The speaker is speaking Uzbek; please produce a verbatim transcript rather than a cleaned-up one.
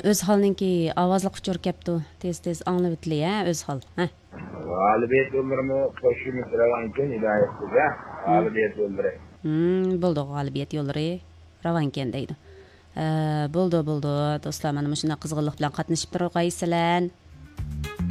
o'z holninki ovozli uchur kepti. Tez-tez anglab o'tli, ha, o'z hol. Ha. G'olibiyat yo'llarini qo'shimiz Ravanken hidoyatida. G'olibiyat yo'llari. Hmm, bo'ldi g'olibiyat yo'llari Ravanken deydi. Bo'ldi, bo'ldi. Do'stlar, mana shunday qizg'inlik bilan qatnashib turgaysizlar.